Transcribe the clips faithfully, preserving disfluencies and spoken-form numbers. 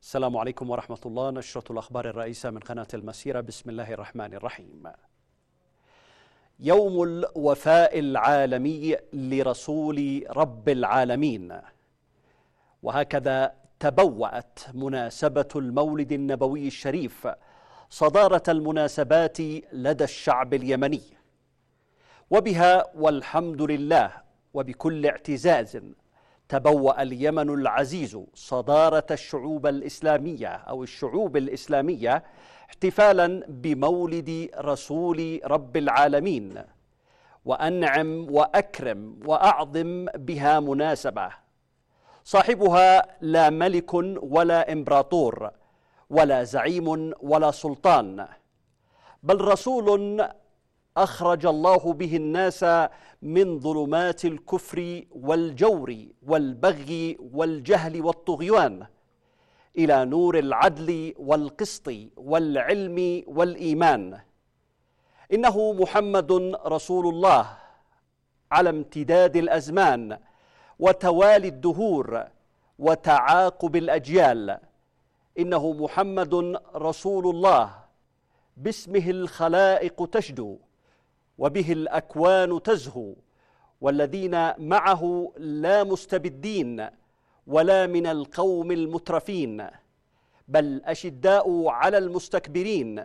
السلام عليكم ورحمة الله. نشرة الأخبار الرئيسة من قناة المسيرة. بسم الله الرحمن الرحيم. يوم الوفاء العالمي لرسول رب العالمين، وهكذا تبوأت مناسبة المولد النبوي الشريف صدارة المناسبات لدى الشعب اليمني، وبها والحمد لله وبكل اعتزاز تبوأ اليمن العزيز صدارة الشعوب الإسلامية أو الشعوب الإسلامية احتفالا بمولد رسول رب العالمين، وأنعم وأكرم وأعظم بها مناسبة صاحبها لا ملك ولا إمبراطور ولا زعيم ولا سلطان، بل رسول أخرج الله به الناس من ظلمات الكفر والجور والبغي والجهل والطغيان إلى نور العدل والقسط والعلم والإيمان. إنه محمد رسول الله على امتداد الأزمان وتوالي الدهور وتعاقب الأجيال. إنه محمد رسول الله باسمه الخلائق تشدو وبه الأكوان تزهو، والذين معه لا مستبدين ولا من القوم المترفين، بل أشداء على المستكبرين.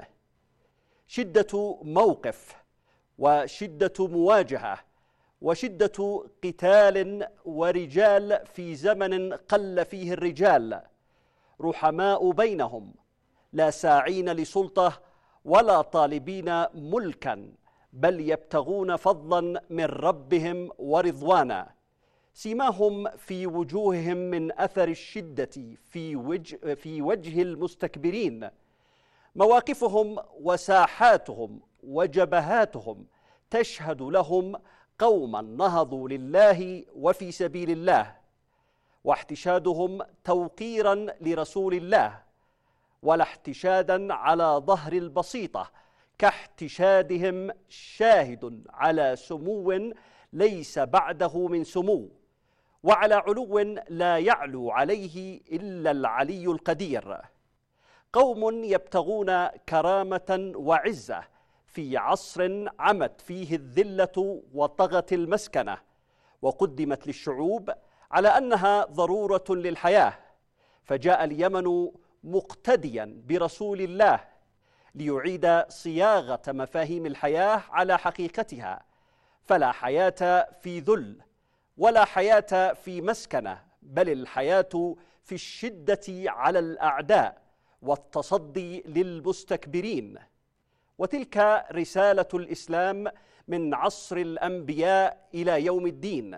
شدة موقف وشدة مواجهة وشدة قتال ورجال في زمن قل فيه الرجال، رحماء بينهم لا ساعين لسلطة ولا طالبين ملكا، بل يبتغون فضلا من ربهم ورضوانا. سيماهم في وجوههم من أثر الشدة في وجه, في وجه المستكبرين. مواقفهم وساحاتهم وجبهاتهم تشهد لهم قوما نهضوا لله وفي سبيل الله، واحتشادهم توقيرا لرسول الله، ولا احتشادا على ظهر البسيطة كاحتشادهم شاهد على سمو ليس بعده من سمو، وعلى علو لا يعلو عليه إلا العلي القدير. قوم يبتغون كرامة وعزة في عصر عمت فيه الذلة وطغت المسكنة، وقدمت للشعوب على أنها ضرورة للحياة، فجاء اليمن مقتديا برسول الله ليعيد صياغة مفاهيم الحياة على حقيقتها. فلا حياة في ذل ولا حياة في مسكنة، بل الحياة في الشدة على الأعداء والتصدي للمستكبرين. وتلك رسالة الإسلام من عصر الأنبياء إلى يوم الدين،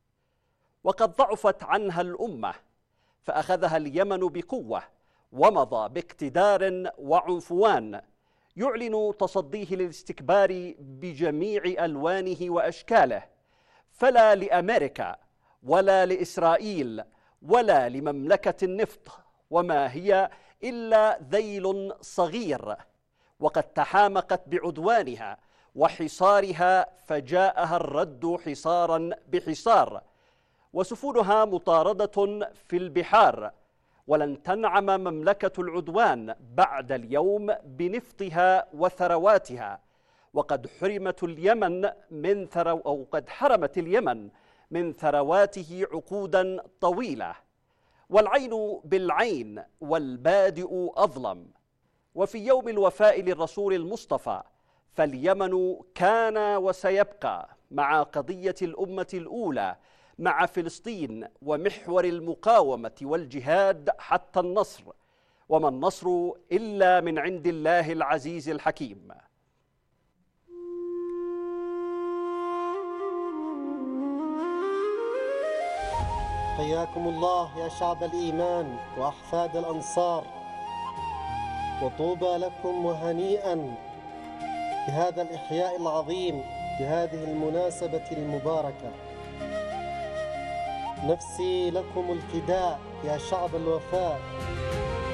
وقد ضعفت عنها الأمة فأخذها اليمن بقوة ومضى باقتدار وعنفوان، يعلن تصديه للاستكبار بجميع ألوانه وأشكاله. فلا لأمريكا ولا لإسرائيل ولا لمملكة النفط، وما هي إلا ذيل صغير، وقد تحامقت بعدوانها وحصارها، فجاءها الرد حصارا بحصار، وسفنها مطاردة في البحار. ولن تنعم مملكة العدوان بعد اليوم بنفطها وثرواتها، وقد حرمت اليمن من ثرو أو قد حرمت اليمن من ثرواته عقودا طويلة. والعين بالعين والبادئ أظلم. وفي يوم الوفاء للرسول المصطفى فاليمن كان وسيبقى مع قضية الأمة الأولى، مع فلسطين ومحور المقاومة والجهاد حتى النصر، وما النصر إلا من عند الله العزيز الحكيم. حياكم الله يا شعب الإيمان وأحفاد الأنصار، وطوبى لكم وهنيئا بهذا الإحياء العظيم بهذه المناسبة المباركة. نفسي لكم الفداء يا شعب الوفاء،